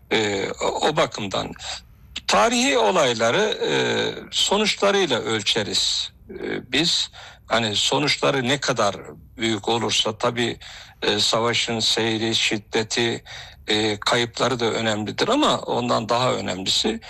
O bakımdan tarihi olayları sonuçlarıyla ölçeriz. Biz hani sonuçları ne kadar büyük olursa tabii savaşın seyri, şiddeti, kayıpları da önemlidir ama ondan daha önemlisi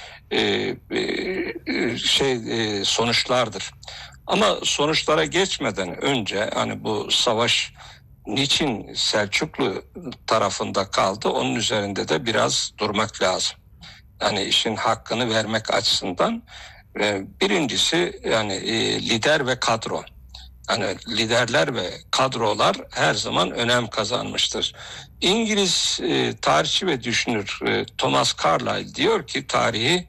sonuçlardır. Ama sonuçlara geçmeden önce hani bu savaş niçin Selçuklu tarafında kaldı, onun üzerinde de biraz durmak lazım. Yani işin hakkını vermek açısından birincisi yani lider ve kadro. Yani liderler ve kadrolar her zaman önem kazanmıştır. İngiliz tarihçi ve düşünür Thomas Carlyle diyor ki tarihi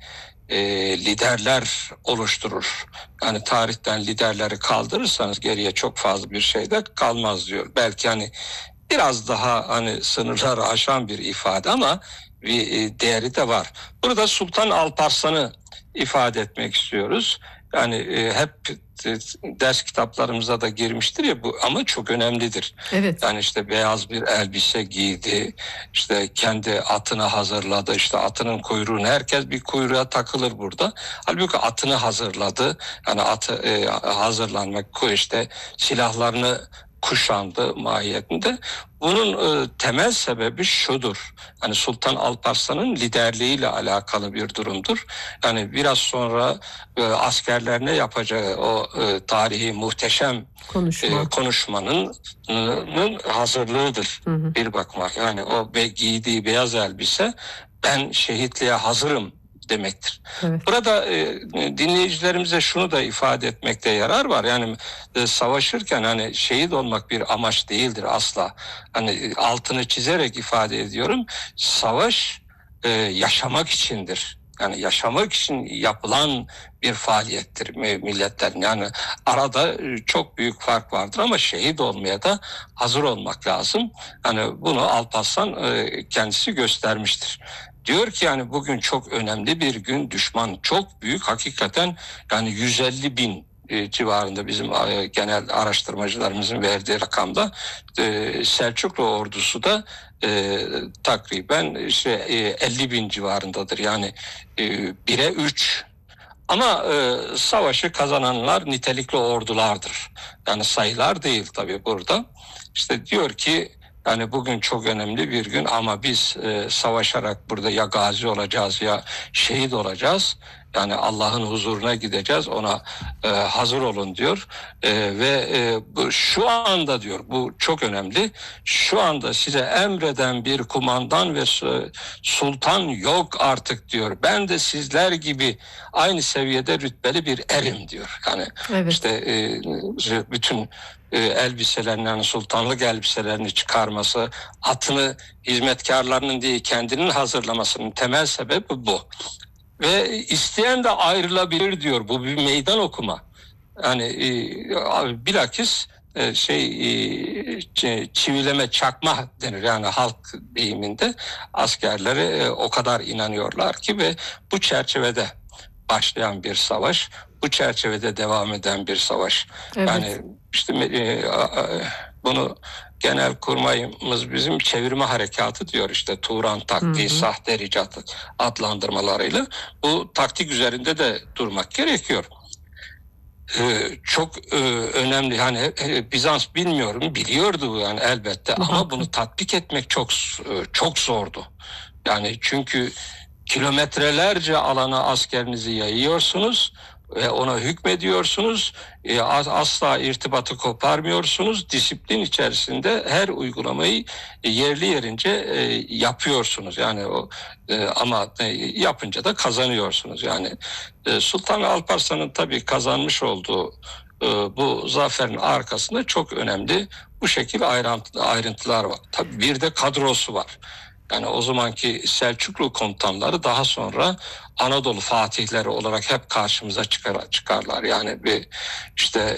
liderler oluşturur. Yani tarihten liderleri kaldırırsanız geriye çok fazla bir şey de kalmaz diyor. Belki hani biraz daha hani sınırları aşan bir ifade ama bir değeri de var. Burada Sultan Alparslan'ı ifade etmek istiyoruz. Yani hep ders kitaplarımıza da girmiştir ya bu, ama çok önemlidir. Evet. Yani işte beyaz bir elbise giydi, işte kendi atını hazırladı, işte atının kuyruğunu, herkes bir kuyruğa takılır burada. Halbuki atını hazırladı, yani atı hazırlanmak, işte silahlarını kuşandı mahiyetinde. Bunun temel sebebi şudur. Hani Sultan Alparslan'ın liderliğiyle alakalı bir durumdur. Yani biraz sonra askerlerine yapacağı o tarihi muhteşem konuşmanın hazırlığıdır. Bir bakmak. Yani o giydiği beyaz elbise, ben şehitliğe hazırım demektir. Evet. Burada dinleyicilerimize şunu da ifade etmekte yarar var. Yani savaşırken hani şehit olmak bir amaç değildir asla. Hani altını çizerek ifade ediyorum. Savaş yaşamak içindir. Yani yaşamak için yapılan bir faaliyettir milletlerin. Yani arada çok büyük fark vardır ama şehit olmaya da hazır olmak lazım. Yani bunu Alparslan kendisi göstermiştir. Diyor ki yani bugün çok önemli bir gün, düşman çok büyük, hakikaten yani 150 bin civarında bizim genel araştırmacılarımızın verdiği rakamda, Selçuklu ordusu da takriben işte 50 bin civarındadır. Yani 1'e 3. Ama savaşı kazananlar nitelikli ordulardır. Yani sayılar değil tabii burada. İşte diyor ki yani bugün çok önemli bir gün ama biz savaşarak burada ya gazi olacağız ya şehit olacağız. Yani Allah'ın huzuruna gideceğiz, ona hazır olun diyor. Şu anda diyor, bu çok önemli, şu anda size emreden bir kumandan ve sultan yok artık diyor. Ben de sizler gibi aynı seviyede rütbeli bir erim diyor. Yani evet. İşte bütün elbiselerini, yani sultanlık elbiselerini çıkarması, atını hizmetkarlarının değil kendinin hazırlamasının temel sebebi bu. Ve isteyen de ayrılabilir diyor. Bu bir meydan okuma. Yani bilakis çivileme, çakma denir yani halk deyiminde. Askerleri o kadar inanıyorlar ki ve bu çerçevede başlayan bir savaş, bu çerçevede devam eden bir savaş. Evet. Yani işte bunu Genelkurmayımız bizim çevirme harekatı diyor, işte Turan taktiği, sahte ricat adlandırmalarıyla. Bu taktik üzerinde de durmak gerekiyor. Çok önemli. Hani Bizans biliyordu yani elbette ama bunu tatbik etmek çok zordu. Yani çünkü kilometrelerce alana askerinizi yayıyorsunuz ve ona hükmediyorsunuz. Asla irtibatı koparmıyorsunuz. Disiplin içerisinde her uygulamayı yerli yerince yapıyorsunuz. Yani ama yapınca da kazanıyorsunuz. Yani Sultan Alparslan'ın tabii kazanmış olduğu bu zaferin arkasında çok önemli bu şekilde ayrıntılar var. Tabii bir de kadrosu var. Yani o zamanki Selçuklu komutanları daha sonra Anadolu fatihleri olarak hep karşımıza çıkarlar. Yani bir işte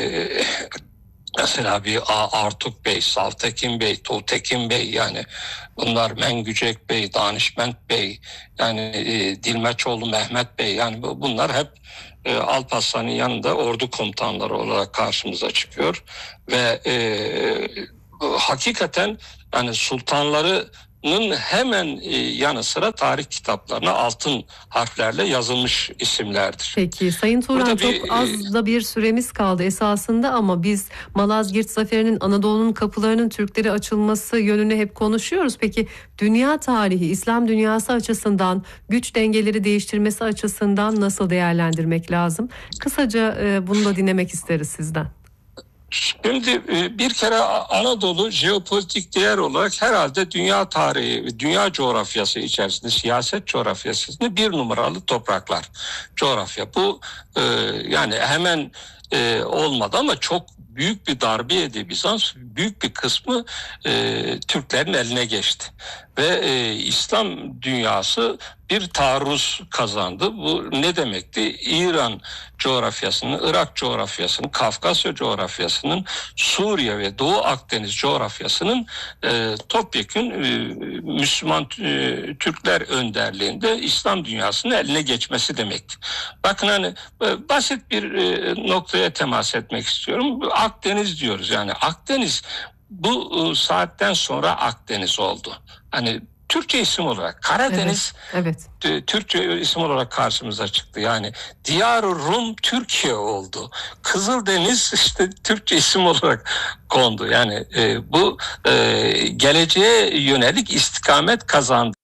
mesela bir Artuk Bey, Savtekin Bey, Tuğtekin Bey, yani bunlar Mengücek Bey, Danişment Bey, yani Dilmeçoğlu Mehmet Bey, yani bunlar hep Alparslan'ın yanında ordu komutanları olarak karşımıza çıkıyor ve hakikaten yani sultanları hemen yanı sıra tarih kitaplarına altın harflerle yazılmış isimlerdir. Peki Sayın Turan, çok az da bir süremiz kaldı esasında ama biz Malazgirt Zaferi'nin Anadolu'nun kapılarının Türklere açılması yönünü hep konuşuyoruz. Peki dünya tarihi, İslam dünyası açısından, güç dengeleri değiştirmesi açısından nasıl değerlendirmek lazım? Kısaca bunu da dinlemek isteriz sizden. Şimdi bir kere Anadolu jeopolitik değer olarak herhalde dünya tarihi, dünya coğrafyası içerisinde, siyaset coğrafyasında bir numaralı topraklar, coğrafya. Bu yani hemen olmadı ama çok büyük bir darbe yedi Bizans. Büyük bir kısmı Türklerin eline geçti. Ve İslam dünyası bir taarruz kazandı. Bu ne demekti? İran coğrafyasının, Irak coğrafyasının, Kafkasya coğrafyasının, Suriye ve Doğu Akdeniz coğrafyasının topyekün Müslüman Türkler önderliğinde İslam dünyasının eline geçmesi demekti. Bakın hani basit bir noktaya temas etmek istiyorum. Akdeniz diyoruz, yani Akdeniz bu saatten sonra Akdeniz oldu. Hani Türkçe isim olarak Karadeniz, evet. Türkçe isim olarak karşımıza çıktı. Yani Diyar-ı Rum Türkiye oldu. Kızıldeniz işte Türkçe isim olarak kondu. Yani bu geleceğe yönelik istikamet kazandı.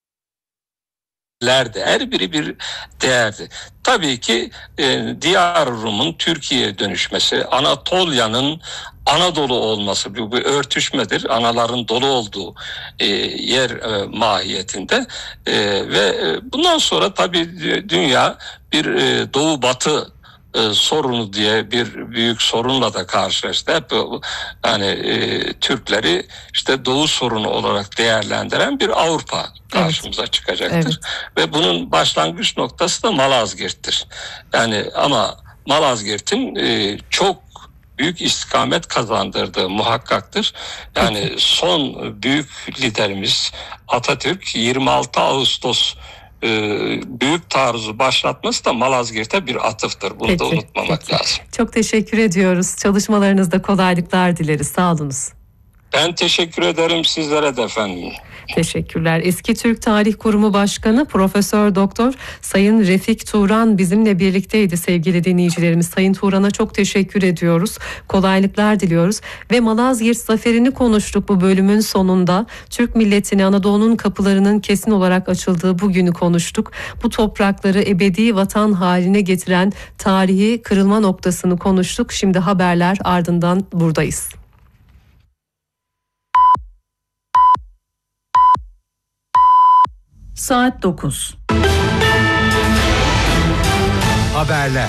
Her biri bir değerdi. Tabii ki Diyar-ı Rum'un Türkiye'ye dönüşmesi, Anatolia'nın Anadolu olması bir örtüşmedir. Anaların dolu olduğu yer mahiyetinde ve bundan sonra tabii dünya bir Doğu Batı sorunu diye bir büyük sorunla da karşılaştı. Hep yani Türkleri işte Doğu sorunu olarak değerlendiren bir Avrupa karşımıza çıkacaktır. Evet. Ve bunun başlangıç noktası da Malazgirt'tir. Yani ama Malazgirt'in çok büyük istikamet kazandırdığı muhakkaktır. Yani son büyük liderimiz Atatürk 26 Ağustos büyük taarruzu başlatması da Malazgirt'e bir atıftır. Bunu da unutmamak lazım. Çok teşekkür ediyoruz. Çalışmalarınızda kolaylıklar dileriz. Sağ olunuz. Ben teşekkür ederim sizlere de efendim. Teşekkürler. Eski Türk Tarih Kurumu Başkanı Profesör Doktor Sayın Refik Turan bizimle birlikteydi sevgili dinleyicilerimiz. Sayın Turan'a çok teşekkür ediyoruz. Kolaylıklar diliyoruz ve Malazgirt Zaferi'ni konuştuk bu bölümün sonunda. Türk milletine Anadolu'nun kapılarının kesin olarak açıldığı bugünü konuştuk. Bu toprakları ebedi vatan haline getiren tarihi kırılma noktasını konuştuk. Şimdi haberler ardından buradayız. Saat 9. Haberler.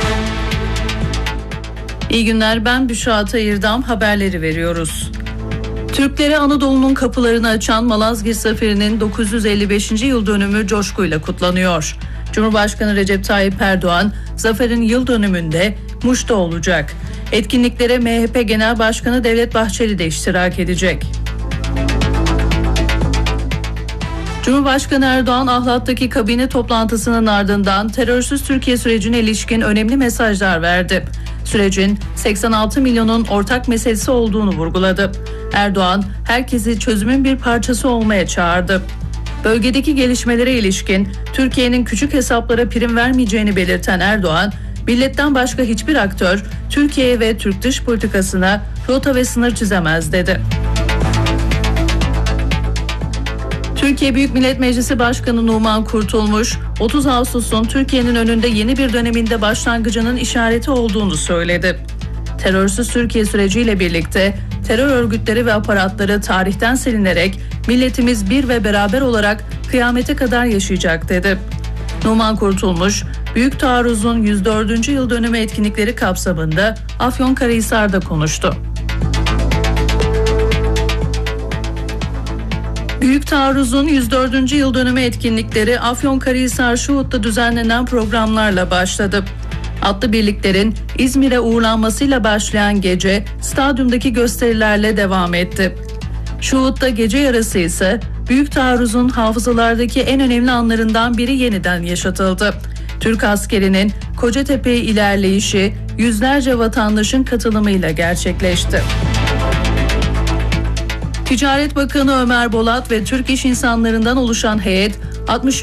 İyi günler, ben Büşra Atayırdam, haberleri veriyoruz. Türklere Anadolu'nun kapılarını açan Malazgirt Zaferi'nin 955. yıl dönümü coşkuyla kutlanıyor. Cumhurbaşkanı Recep Tayyip Erdoğan, zaferin yıl dönümünde Muş'ta olacak. Etkinliklere MHP Genel Başkanı Devlet Bahçeli de iştirak edecek. Cumhurbaşkanı Erdoğan, Ahlat'taki kabine toplantısının ardından terörsüz Türkiye sürecine ilişkin önemli mesajlar verdi. Sürecin 86 milyonun ortak meselesi olduğunu vurguladı. Erdoğan, herkesi çözümün bir parçası olmaya çağırdı. Bölgedeki gelişmelere ilişkin Türkiye'nin küçük hesaplara prim vermeyeceğini belirten Erdoğan, milletten başka hiçbir aktör Türkiye ve Türk dış politikasına rota ve sınır çizemez dedi. Türkiye Büyük Millet Meclisi Başkanı Numan Kurtulmuş, 30 Ağustos'un Türkiye'nin önünde yeni bir döneminde başlangıcının işareti olduğunu söyledi. Terörsüz Türkiye süreciyle birlikte terör örgütleri ve aparatları tarihten silinerek milletimiz bir ve beraber olarak kıyamete kadar yaşayacak dedi. Numan Kurtulmuş, Büyük Taarruz'un 104. yıl dönümü etkinlikleri kapsamında Afyonkarahisar'da konuştu. Büyük Taarruz'un 104. yıl dönümü etkinlikleri Afyonkarahisar Şuhut'ta düzenlenen programlarla başladı. Atlı birliklerin İzmir'e uğurlanmasıyla başlayan gece stadyumdaki gösterilerle devam etti. Şuhut'ta gece yarısı ise Büyük Taarruz'un hafızalardaki en önemli anlarından biri yeniden yaşatıldı. Türk askerinin Kocatepe'ye ilerleyişi yüzlerce vatandaşın katılımıyla gerçekleşti. Ticaret Bakanı Ömer Bolat ve Türk iş insanlarından oluşan heyet 60